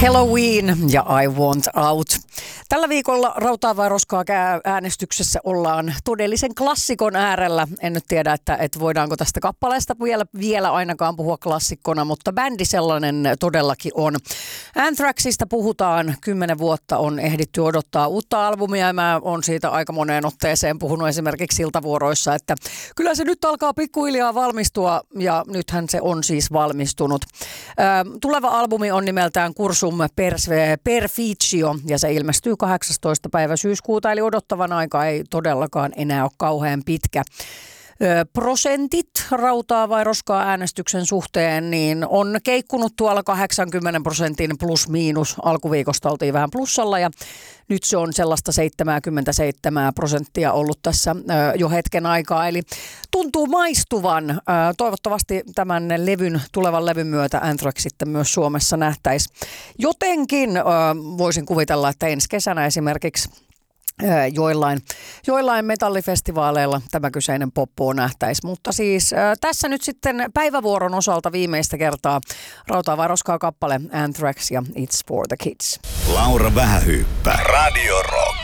Halloween ja I Want Out. Tällä viikolla Rautaa vai roskaa äänestyksessä ollaan todellisen klassikon äärellä. En nyt tiedä, että voidaanko tästä kappaleesta vielä ainakaan puhua klassikkona, mutta bändi sellainen todellakin on. Anthraxista puhutaan, 10 vuotta on ehditty odottaa uutta albumia ja mä oon siitä aika moneen otteeseen puhunut esimerkiksi iltavuoroissa, että kyllä se nyt alkaa pikkuhiljaa valmistua ja nythän se on siis valmistunut. Tuleva albumi on nimeltään Cursum Perficio ja se ilmestyy 18. päivä syyskuuta, eli odottavan aika ei todellakaan enää ole kauhean pitkä. Prosentit Rautaa vai roskaa äänestyksen suhteen niin on keikkunut tuolla 80% plus miinus. Alkuviikosta oltiin vähän plussalla ja nyt se on sellaista 77% ollut tässä jo hetken aikaa. Eli tuntuu maistuvan. Toivottavasti tämän tulevan levyn myötä Anthrax sitten myös Suomessa nähtäisi. Jotenkin voisin kuvitella, että ensi kesänä esimerkiksi joillain metallifestivaaleilla tämä kyseinen poppo nähtäisi. Mutta siis tässä nyt sitten päivävuoron osalta viimeistä kertaa Rautaa vai roskaa kappale Anthrax ja It's for the Kids. Laura Vähähyyppä. Radio Rock.